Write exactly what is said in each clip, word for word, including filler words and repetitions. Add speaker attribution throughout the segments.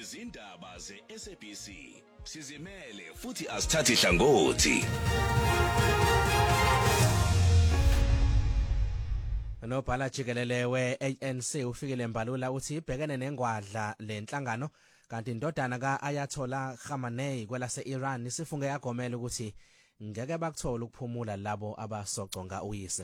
Speaker 1: izindaba ze-S A B C sizimele futhi asithathe hlangothi.
Speaker 2: Nobhala jikelele we-A N C ufikile Mbalula uthi ibhekene nengwadla lenhlangano kanti indodana ka-Ayatollah Khamenei kwelase-Iran isifunge yagomela ukuthi ngeke bakuthola ukuphumula labo abasoconga uyise.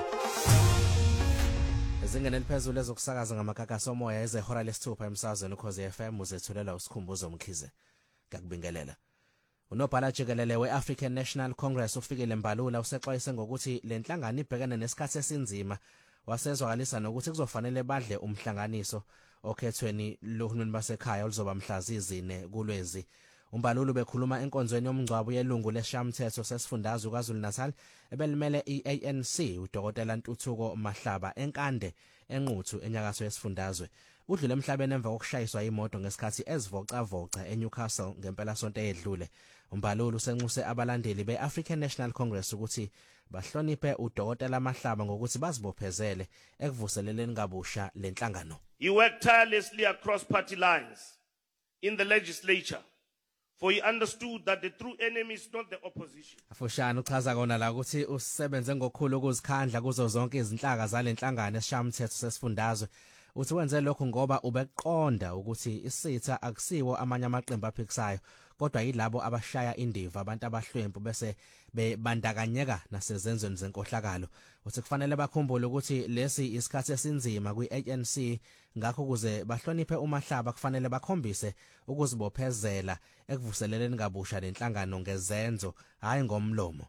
Speaker 2: Ezingene liphezulu ezokusakaza ngamakakasi omoya ezehora lesithupha emsazweni ukhozi F M uzethulela usikhumbuzo Mkhize. Ngakubingelela. Unobhala jikelele we-African National Congress ufikile Mbalula usexwayise ngokuthi lenhlangano ibhekene nesikhathi esinzima wasezwakalisa nokuthi kuzofanele badle umhlanganiso okhethweni lohulumeni basekhaya oluzoba mhlazi izine kulwezi. Umbalulu bekhuluma enkonzweni yomngcwabo yelungu leshamthetho sesifundazwe KwaZulu-Natal ebelimele i-A N C uDokotela Ntuthuko Mahlaba enkande enquthu enyakatho yesifundazwe. Udlule emhlabeni emva kokushayiswa imoto ngesikhathi ezivocavoca eNewcastle ngempela sonto eyedlule. Umbalulu usenxuse abalandeli be-African National Congress ukuthi bahloniphe uDokotela Mahlaba ngokuthi bazibophezele ekuvuseleleni kabusha lenhlangano.
Speaker 3: He worked tirelessly across party lines in the legislature, for he understood that the true enemy is not the opposition.
Speaker 2: Afushana uchaza kona la ukuthi usebenze ngokukhulu ukuzikhandla kuzo zonke izinhlaka zalenhlangano esishamthetho sesifundazwe. Uthi wenze lokho ngoba ubeqonda ukuthi isitha akusiwo amanye amaqembu aphikisayo kodwa yilabo abashaya indiva abantu abahlwempu bese bebandakanyeka nasezenzweni zenkohlakalo. Uthi kufanele bakhumbule ukuthi lesi isikhathi esinzima kwi-A N C ngakho kuze bahloniphe uMahlaba kufanele bakhombise ukuzibophezela ekuvuseleleni kabusha lenhlangano ngezenzo hayi ngomlomo.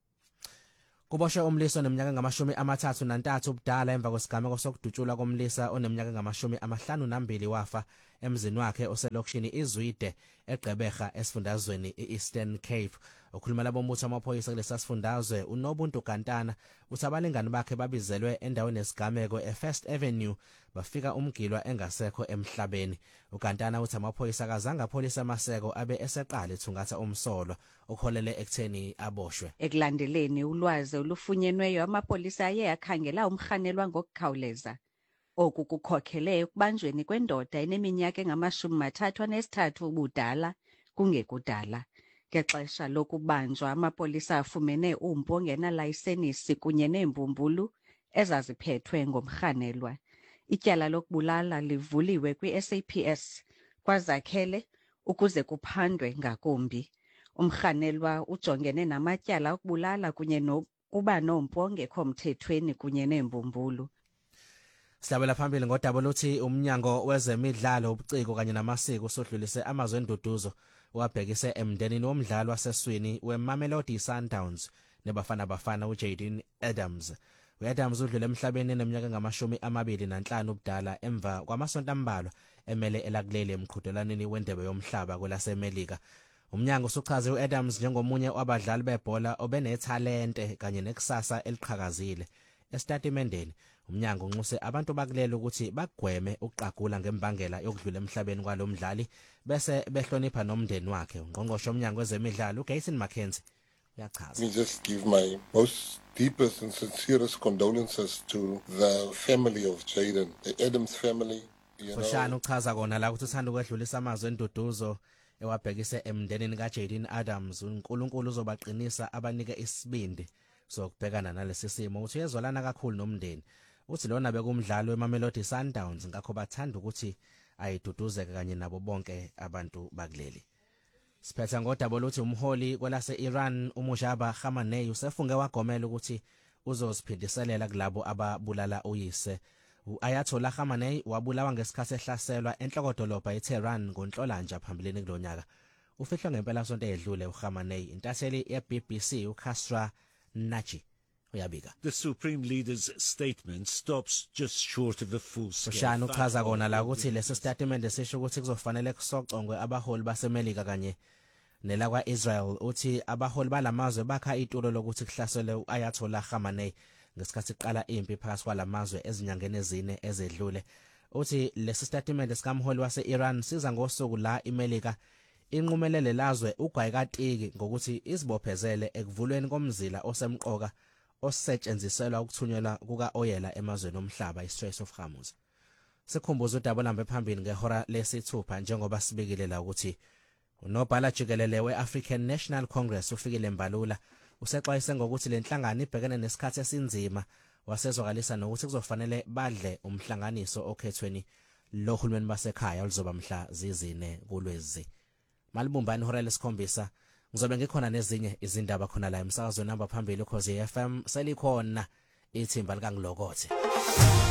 Speaker 2: Kuboshwe umlisa oneminyaka ngamashumi amathathu nantathu ubudala emva kwesigameko sokudutshulwa komlisa oneminyaka ngamashumi amahlanu nambili wafa emzini wakhe oselokishini iZwide eGqeberha esifundazweni iEastern Cape. Ukhuluma labombutho amaphoyisa kulesa sifundazwe uNobuntu Gantana uthi abalingani bakhe babizelwe endaweni yesigameko eFirst Avenue bafika umgilwa engasekho emhlabeni. uGantana uthi amaphoyisa akazange apholisa amaseko abe eseqala ethungatha umsolo okholele ekutheni aboshwe.
Speaker 4: Ekulandeleni ulwazi olufunyenweyo amapolisa aye akhangela umkhanelwa ngokukhawuleza. Oku kukhokhele ekubanjweni kwendoda eneminyaka engamashumi mathathu anesithathu ubudala kungekudala. Ngexesha lokubanjwa amapolisa afumene umpu ongenalayisenisi kunye neembumbulu ezaziphethwe ngomkhanelwa. Ityala lokubulala livuliwe kwi-S A P S kwazakhele ukuze kuphandwe ngakumbi. Umkhanelwa ujongene namatyala okubulala kunye nokuba nompu ongekho mthethweni kunye neembumbulu.
Speaker 2: Sihlabela phambili ngodaba lokuthi umnyango wezemidlalo ubuciko kanye namasiko usodlulise amazwe enduduzo wabhekise emndenini womdlalo waseswini weMamelodi Sundowns nebafana bafana uJaden Adams. uAdams udlule emhlabeni eneminyaka ngamashumi amabili nanhlanu ubudala emva kwamasonto ambalwa emele elakuleli emqhudelaneni wendebe yomhlaba kwelaseMelika. Umnyango usuchaze uAdams njengomunye wabadlali bebhola obenethalente kanye nekusasa eliqhakazile. Estatimendeni umnyango unxuse abantu bakulelo ukuthi bagweme ukuqagula ngembangela yokudlula emhlabeni kwalomdlali bese behlonipha nomndeni wakhe. Ungqongqoshe omnyango wezemidlalo uGason Mackenzie uyachaza.
Speaker 5: We just give my most deepest and sincerest condolences to the family of Jaden, the Adams family.
Speaker 2: Fushana uchaza kona la ukuthi uthanda ukwedlulisa amazwe enduduzo ewabhekise emndenini kaJaden Adams. uNkulunkulu uzobaqinisa abanike isibindi sokubhekana nalesi simo. Uthi uyezwalana kakhulu nomndeni. Uthi lona bekumdlalo weMamelodi Sundowns ngakho bathanda ukuthi ayiduduzeke kanye nabo bonke abantu bakuleli. Siphetha ngodaba oluthi umholi kwelase-Iran uMujaba Khamenei usefunge wagomela ukuthi uzosiphindiselela kulabo ababulala uyise. uAyatollah Khamenei wabulawa ngesikhathi ehlaselwa enhlokodolobha eTehran ngoNhlolanja phambilini kulonyaka. Ufihlwe ngempela sonto eyedlule uKhamenei. Intatheli ye-B B C uKasra Naji uyabika.
Speaker 6: The supreme leader's statement stops just short of a full scale.
Speaker 2: Ushana uchaza kona la ukuthi lesi statement esisho ukuthi kuzofanele kusocongwe abaholi baseMelika kanye nelakwa Israel. Uthi abaholi balamazwe bakha itulo lokuthi kuhlasele uAyatollah Khamenei ngesikhathi iqala impi phakathi kwalamazwe ezinyangeni ezine ezedlule. Uthi lesi statement sikamholi wase-Iran siza ngosuku la iMelika inqumelele lazwe ugwayikatiki ngokuthi isibophezele ekuvulweni komzila osemqoka osetshenziselwa ukuthunyelwa kuka oyela emazweni omhlaba iStrait of Hormuz. sikhumbuza udaba lambe phambili ngehora lesithupha njengoba sibikile la ukuthi unobhala jikelele we-African National Congress ufikile Mbalula usexwayise ngokuthi lenhlangano ibhekene nesikhathi esinzima wasezwakalisa nokuthi kuzofanele badle umhlanganiso okhethweni lohulumeni basekhaya oluzoba mhla zizine kuLwezi. Malibumbani hora lesikhombisa ngizobe ngikhona nezinye izindaba khona la emsakazweni namba phambili ukhozi F M selikhona ithimba likangilokothe.